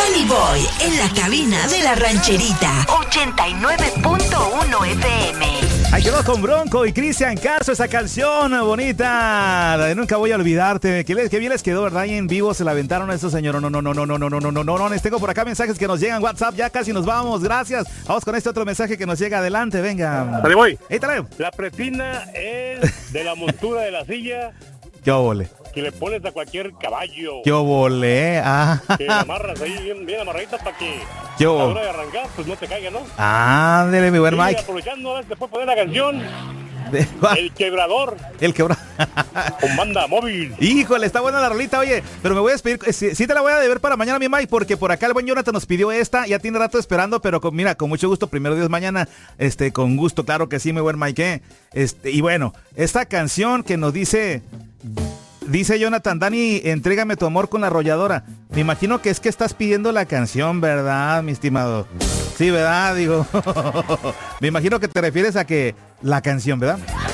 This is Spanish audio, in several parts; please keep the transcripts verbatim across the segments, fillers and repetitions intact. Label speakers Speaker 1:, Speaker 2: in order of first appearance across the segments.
Speaker 1: Danny Boy en la cabina de la rancherita. ochenta y nueve punto uno F M.
Speaker 2: Ahí quedó con Bronco y Cristian Castro esa canción bonita. La de Nunca Voy a Olvidarte. Qué, qué bien les quedó, ¿verdad? Y en vivo se la aventaron a estos señores. No, no, no, no, no, no, no, no, no, no, no. Les tengo por acá mensajes que nos llegan. WhatsApp, ya casi nos vamos. Gracias. Vamos con este otro mensaje que nos llega. Adelante, venga.
Speaker 3: Dale, voy.
Speaker 2: Étale.
Speaker 3: La pretina es de la montura de la silla.
Speaker 2: ¿Qué obole?
Speaker 3: Que le pones a cualquier caballo.
Speaker 2: ¿Qué obole? Ah.
Speaker 3: Que la amarras ahí bien, bien amarradita para que
Speaker 2: Yo.
Speaker 3: a la hora de arrancar, pues no te caiga, ¿no?
Speaker 2: Ándale, mi buen
Speaker 3: Y
Speaker 2: Mike.
Speaker 3: aprovechando, a veces te puedes poner la canción
Speaker 2: De-
Speaker 3: El Quebrador
Speaker 2: El quebrador.
Speaker 3: con banda móvil.
Speaker 2: Híjole, está buena la rolita, oye, pero me voy a despedir, sí, sí te la voy a deber para mañana, mi Mike, porque por acá el buen Jonathan nos pidió esta, ya tiene rato esperando, pero con, mira, con mucho gusto, primero Dios mañana, este, con gusto, claro que sí, mi buen Mike, ¿eh? este, y bueno, esta canción que nos dice, dice Jonathan, Dani, entrégame tu amor con la arrolladora, me imagino que es que estás pidiendo la canción, ¿verdad, mi estimado? Sí, ¿verdad? Digo, me imagino que te refieres a que la canción, ¿verdad?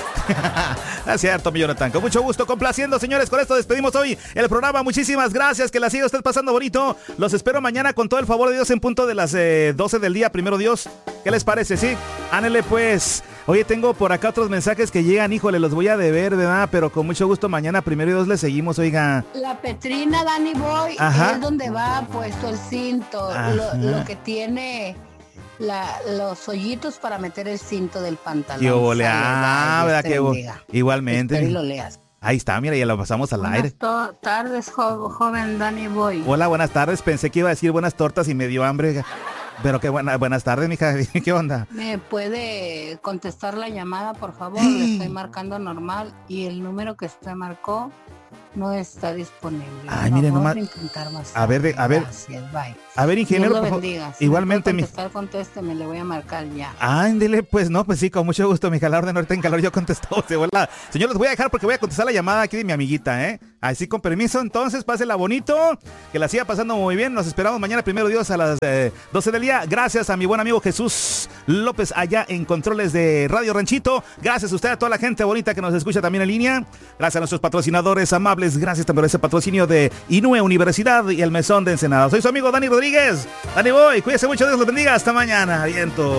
Speaker 2: Es cierto, mi Jonathan. Con mucho gusto, complaciendo, señores. Con esto despedimos hoy el programa. Muchísimas gracias. Que la siga usted pasando bonito. Los espero mañana con todo el favor de Dios en punto de las eh, doce del día. Primero Dios. ¿Qué les parece? Sí. Ándele pues. Oye, tengo por acá otros mensajes que llegan. Híjole, los voy a deber, ¿verdad? Pero con mucho gusto mañana, primero Dios, le seguimos, oiga.
Speaker 4: La Petrina, Danny Boy,
Speaker 2: Ajá.
Speaker 4: es donde va puesto el cinto. Lo, lo que tiene... La, los hoyitos para meter el cinto del pantalón.
Speaker 2: Qué ole,
Speaker 4: Sale,
Speaker 2: ah,
Speaker 4: bye,
Speaker 2: ¿verdad?
Speaker 4: Dios te
Speaker 2: Que bo-
Speaker 4: bendiga.
Speaker 2: igualmente.
Speaker 4: Espero y lo leas.
Speaker 2: Ahí está, mira, ya lo pasamos al aire.
Speaker 4: Buenas to- tardes, jo- joven Danny Boy.
Speaker 2: Hola, buenas tardes. Pensé que iba a decir buenas tortas y me dio hambre. Pero qué buena, buenas tardes, mija. ¿Qué onda?
Speaker 4: ¿Me puede contestar la llamada, por favor? Le estoy marcando normal y el número que usted marcó no está disponible.
Speaker 2: Ay,
Speaker 4: No,
Speaker 2: mire,
Speaker 4: vamos
Speaker 2: nomás-
Speaker 4: a intentar más
Speaker 2: a ver,
Speaker 4: tarde.
Speaker 2: a ver.
Speaker 4: Gracias, bye.
Speaker 2: A ver, ingeniero,
Speaker 4: Dios lo
Speaker 2: por favor.
Speaker 4: bendiga. Si
Speaker 2: Igualmente,
Speaker 4: me
Speaker 2: mi.
Speaker 4: puede contestar, contésteme, le voy a marcar ya.
Speaker 2: Ándele, pues no, pues sí, con mucho gusto, mija. La orden ahorita en calor yo contesto. Se vuela. Señor, los voy a dejar porque voy a contestar la llamada aquí de mi amiguita, ¿eh? Así con permiso, entonces, pásela bonito. Que la siga pasando muy bien. Nos esperamos mañana, primero Dios, a las eh, doce del día. Gracias a mi buen amigo Jesús López allá en controles de Radio Ranchito. Gracias a usted, a toda la gente bonita que nos escucha también en línea. Gracias a nuestros patrocinadores amables. Gracias también por ese patrocinio de Inue Universidad y el Mesón de Ensenada. Soy su amigo Dani Rodríguez. Dani Boy, cuídese mucho, Dios los bendiga. Hasta mañana. Viento.